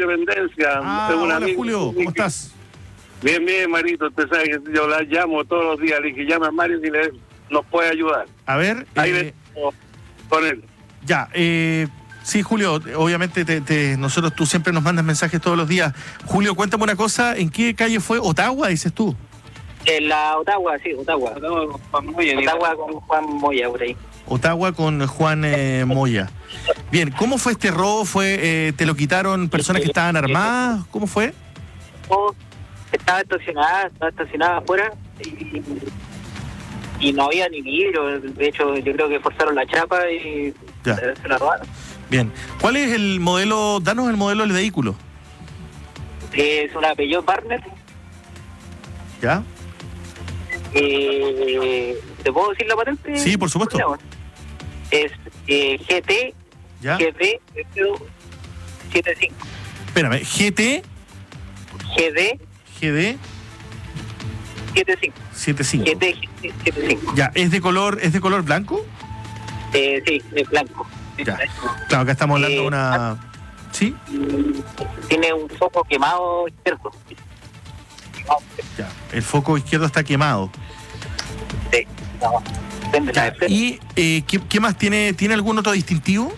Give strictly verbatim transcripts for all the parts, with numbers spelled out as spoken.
Independencia. Ah, Es un hola, amigo. Julio, ¿cómo estás? Bien, bien, Marito. Usted sabe que yo la llamo todos los días. Le dije, llama a Mario y le, nos puede ayudar. A ver, Ahí eh, venimos con él. ya, eh, sí, Julio, obviamente te, te- nosotros, tú siempre nos mandas mensajes todos los días. Julio, cuéntame una cosa, ¿en qué calle fue? ¿Ottawa, dices tú? En la Ottawa, sí, Ottawa. Ottawa con Juan Moya por ahí. Ottawa con Juan eh, Moya. Bien, ¿cómo fue este robo? ¿Fue, eh, ¿Te lo quitaron personas que estaban armadas? ¿Cómo fue? Oh, Estaba estacionada, estaba estacionada afuera y, y no había ni vidrio. De hecho, yo creo que forzaron la chapa y Ya. se, se la robaron. Bien, ¿cuál es el modelo? Danos el modelo del vehículo. Es una Peugeot Partner. ¿Ya? Eh, ¿Te puedo decir la patente? Sí, por supuesto. Es eh, G T ¿Ya? G D setenta y cinco. Espérame, G T, G D G D setenta y cinco. setenta y cinco. G T setenta y cinco. Ya, ¿es de color, es de color blanco? Eh, sí, es blanco. Ya. Claro, acá estamos hablando de Eh, una... ¿Sí? Tiene un foco quemado izquierdo. Ya, el foco izquierdo está quemado. Sí, no, depende de la defensa. ¿Y eh, ¿qué, qué más tiene? ¿Tiene algún otro distintivo?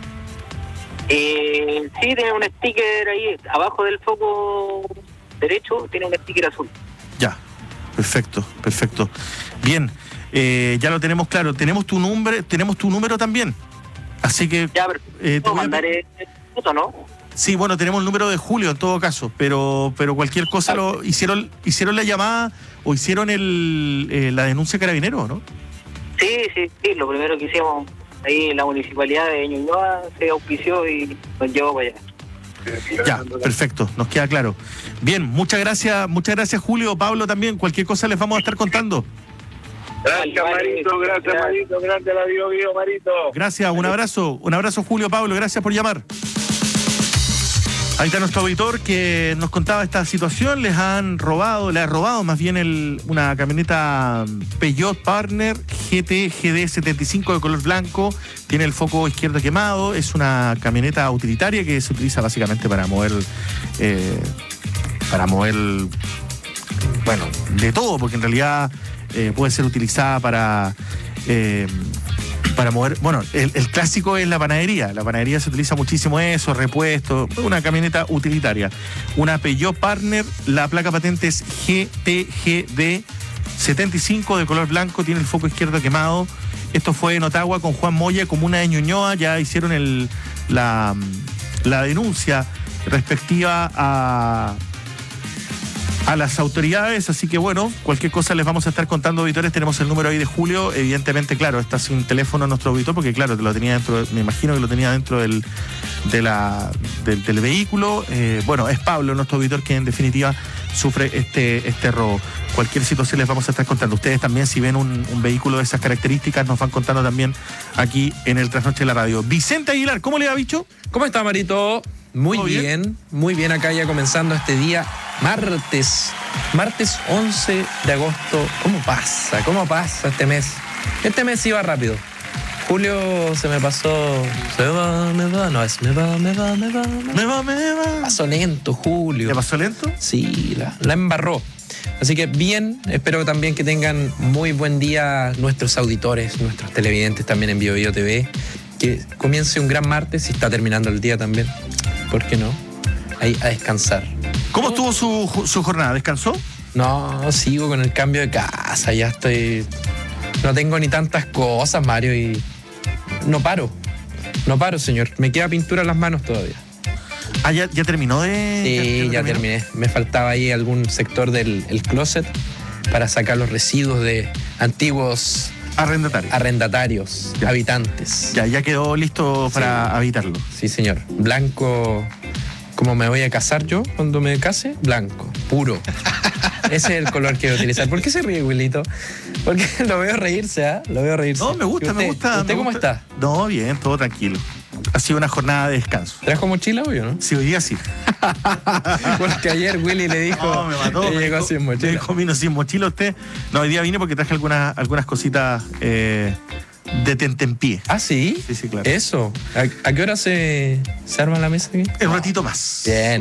Eh, sí, tiene un sticker ahí, abajo del foco derecho, tiene un sticker azul. Ya, perfecto, perfecto. Bien, eh, ya lo tenemos claro. Tenemos tu número, tenemos tu número también. Así que Ya, pero eh, te ¿puedo voy a- mandar el foto, no? sí, bueno, tenemos el número de Julio en todo caso, pero pero cualquier cosa lo hicieron hicieron la llamada o hicieron el, eh, la denuncia a Carabineros, ¿no? Sí, sí, sí, lo primero que hicimos ahí, la municipalidad de Ñuñoa se auspició y nos llevó para allá. Ya, perfecto, nos queda claro. Bien, muchas gracias, muchas gracias Julio, Pablo también. Cualquier cosa les vamos a estar contando. Gracias, Marito. Gracias, Marito. Gracias, la Bio Bio, Marito. Gracias, un abrazo, un abrazo Julio, Pablo, gracias por llamar. Ahí está nuestro auditor que nos contaba esta situación. Les han robado, le ha robado más bien el, una camioneta Peugeot Partner G T G D setenta y cinco de color blanco. Tiene el foco izquierdo quemado. Es una camioneta utilitaria que se utiliza básicamente para mover, eh, para mover, bueno, de todo, porque en realidad eh, puede ser utilizada para... eh, para mover, bueno, el, el clásico es la panadería. La panadería se utiliza muchísimo eso, repuesto, una camioneta utilitaria. Una Peugeot Partner, la placa patente es G T G D setenta y cinco de color blanco, tiene el foco izquierdo quemado. Esto fue en Ottawa con Juan Moya, comuna de Ñuñoa. Ya hicieron el, la, la denuncia respectiva a... a las autoridades, así que bueno, cualquier cosa les vamos a estar contando, auditores. Tenemos el número ahí de Julio, evidentemente, claro, está sin teléfono nuestro auditor, porque claro, lo tenía dentro, me imagino que lo tenía dentro del, de la, del, del vehículo. Eh, bueno, es Pablo, nuestro auditor, que en definitiva sufre este, este robo. Cualquier situación les vamos a estar contando. Ustedes también, si ven un, un vehículo de esas características, nos van contando también aquí en el Trasnoche de la Radio. Vicente Aguilar, ¿cómo le va, bicho? ¿Cómo está, Marito? Muy ¿Todo bien? bien, muy bien acá ya comenzando este día, martes, martes once de agosto. ¿Cómo pasa? ¿Cómo pasa este mes? Este mes iba rápido. Julio se me pasó, se va, me va, no es me va, me va, me va, me va. Me va, me va. Pasó lento, Julio. ¿Le pasó lento? Sí, la, la embarró. Así que bien, espero también que tengan muy buen día nuestros auditores, nuestros televidentes también en Bio Bio T V. Que comience un gran martes y está terminando el día también. ¿Por qué no? Ahí a descansar. ¿Cómo estuvo su, su jornada? ¿Descansó? No, sigo con el cambio de casa, ya estoy... No tengo ni tantas cosas, Mario, y no paro. No paro, señor. Me queda pintura en las manos todavía. Ah, ¿ya, ya terminó de...? Sí, ya terminó? terminé. Me faltaba ahí algún sector del el closet para sacar los residuos de antiguos Arrendatario. arrendatarios, Ya. habitantes. Ya, ya quedó listo para Sí. habitarlo. Sí, señor. Blanco, como me voy a casar yo cuando me case, blanco, puro. Ese es el color que voy a utilizar. ¿Por qué se ríe, Wilito? Porque lo veo reírse, ¿ah? Lo veo reírse. No, me gusta, ¿Y usted, me gusta. ¿Usted me cómo gusta. está? No, bien, todo tranquilo. Ha sido una jornada de descanso. ¿Trajo mochila hoy o no? Sí, hoy día sí. Porque ayer Willy le dijo. No, me mató. que me llegó dijo- sin Me mochila. dijo, vino sin mochila usted. No, hoy día vine porque traje algunas, algunas cositas eh, de tentempié. Ah, sí. Sí, sí, claro. Eso. ¿A, a qué hora se, se arma la mesa aquí? Un ratito más. Bien.